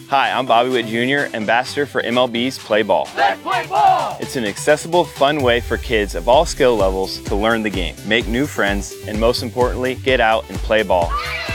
Hi, I'm Bobby Witt Jr., ambassador for MLB's Play Ball. Let's play ball! It's an accessible, fun way for kids of all skill levels to learn the game, make new friends, and most importantly, get out and play ball.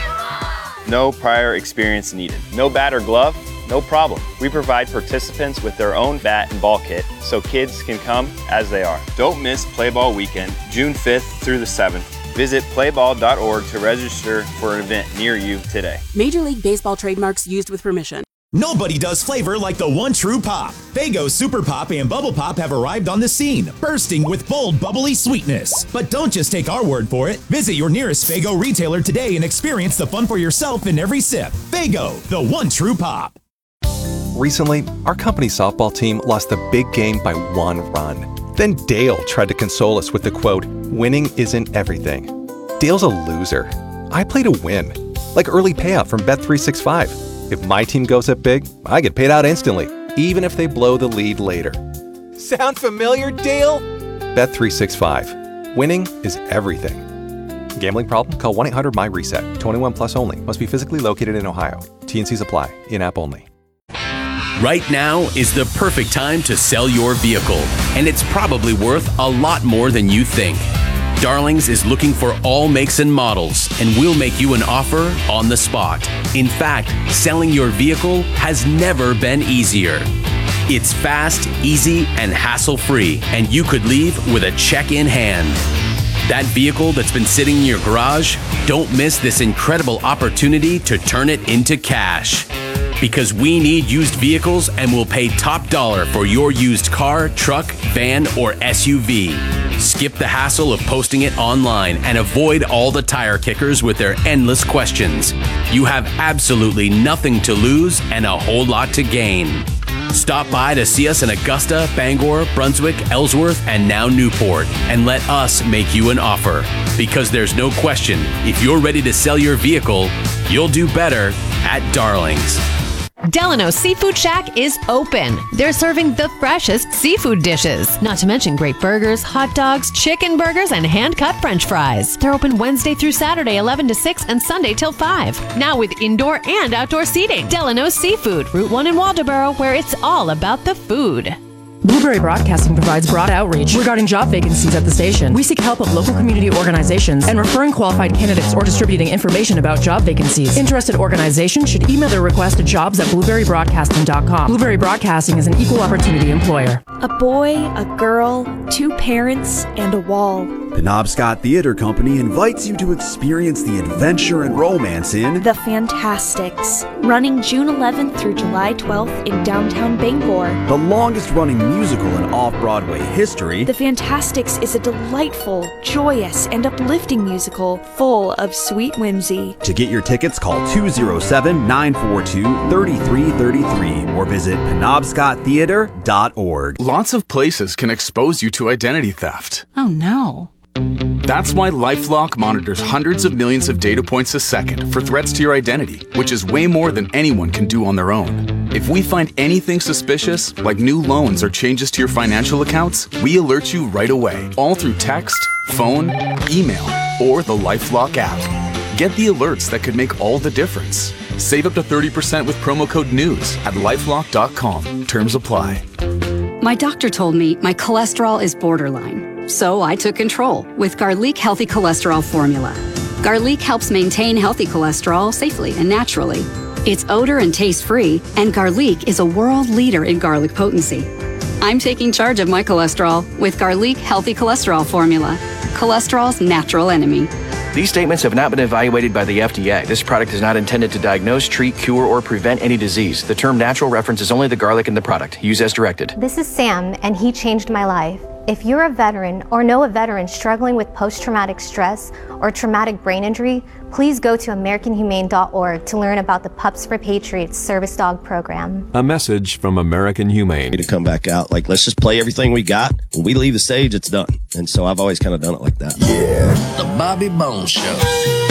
No prior experience needed. No bat or glove? No problem. We provide participants with their own bat and ball kit so kids can come as they are. Don't miss Play Ball Weekend, June 5th through the 7th. Visit playball.org to register for an event near you today. Major League Baseball trademarks used with permission. Nobody does flavor like the one true pop. Faygo Super Pop and Bubble Pop have arrived on the scene, bursting with bold, bubbly sweetness. But don't just take our word for it. Visit your nearest Faygo retailer today and experience the fun for yourself in every sip. Faygo, the one true pop. Recently, our company softball team lost the big game by 1 run. Then Dale tried to console us with the quote, "Winning isn't everything." Dale's a loser. I play to win, like early payout from Bet365. If my team goes up big, I get paid out instantly, even if they blow the lead later. Sound familiar, Dale? Bet365. Winning is everything. Gambling problem? Call 1-800-MY-RESET. 21 plus only. Must be physically located in Ohio. T&Cs apply. In-app only. Right now is the perfect time to sell your vehicle, and it's probably worth a lot more than you think. Darlings is looking for all makes and models, and we'll make you an offer on the spot. In fact, selling your vehicle has never been easier. It's fast, easy, and hassle-free, and you could leave with a check in hand. That vehicle that's been sitting in your garage, don't miss this incredible opportunity to turn it into cash. Because we need used vehicles and will pay top dollar for your used car, truck, van, or SUV. Skip the hassle of posting it online and avoid all the tire kickers with their endless questions. You have absolutely nothing to lose and a whole lot to gain. Stop by to see us in Augusta, Bangor, Brunswick, Ellsworth, and now Newport, and let us make you an offer. Because there's no question, if you're ready to sell your vehicle, you'll do better at Darlings. Delano's Seafood Shack is open. They're serving the freshest seafood dishes, not to mention great burgers, hot dogs, chicken burgers, and hand-cut French fries. They're open Wednesday through Saturday, 11 to 6, and Sunday till 5. Now with indoor and outdoor seating. Delano's Seafood, Route 1 in Waldoboro, where it's all about the food. Blueberry Broadcasting provides broad outreach regarding job vacancies at the station. We seek help of local community organizations and referring qualified candidates or distributing information about job vacancies. Interested organizations should email their request to jobs@blueberrybroadcasting.com. Blueberry Broadcasting is an equal opportunity employer. A boy, a girl, 2 parents, and a wall. Penobscot Theater Company invites you to experience the adventure and romance in The Fantastics, running June 11th through July 12th in downtown Bangor. the longest-running musical in off-Broadway history. The Fantastics is a delightful, joyous, and uplifting musical full of sweet whimsy. To get your tickets, call 207-942-3333 or visit penobscottheater.org. Lots of places can expose you to identity theft. Oh no. That's why LifeLock monitors hundreds of millions of data points a second for threats to your identity, which is way more than anyone can do on their own. If we find anything suspicious, like new loans or changes to your financial accounts, we alert you right away, all through text, phone, email, or the LifeLock app. Get the alerts that could make all the difference. Save up to 30% with promo code NEWS at lifelock.com. Terms apply. My doctor told me my cholesterol is borderline. So I took control with Garlic Healthy Cholesterol Formula. Garlic helps maintain healthy cholesterol safely and naturally. It's odor and taste free, and Garlic is a world leader in garlic potency. I'm taking charge of my cholesterol with Garlic Healthy Cholesterol Formula, cholesterol's natural enemy. These statements have not been evaluated by the FDA. This product is not intended to diagnose, treat, cure, or prevent any disease. The term natural references only the garlic in the product. Use as directed. This is Sam, and he changed my life. If you're a veteran or know a veteran struggling with post-traumatic stress or traumatic brain injury, please go to AmericanHumane.org to learn about the Pups for Patriots service dog program. A message from American Humane. To come back out, like, let's just play everything we got. When we leave the stage, it's done. And so I've always kind of done it like that. Yeah, the Bobby Bones Show.